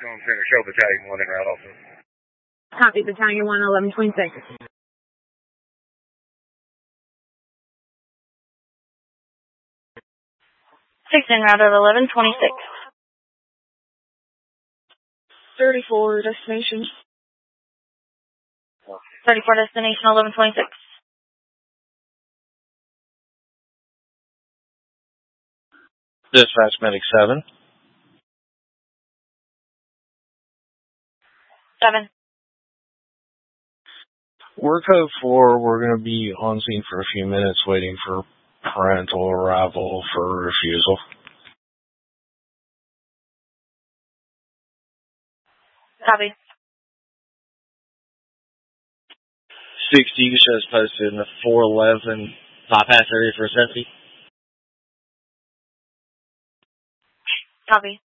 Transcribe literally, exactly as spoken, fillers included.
Storm Center, show Battalion one en route also. Copy, Battalion one, eleven twenty-six. Six en route at eleven twenty-six. thirty-four, destination. thirty-four, destination, eleven twenty-six. Dispatch Medic seven. seven. We're code four. We're going to be on scene for a few minutes waiting for parental arrival for refusal. Copy. sixty, you shows posted in the four eleven bypass area for a safety. Copy.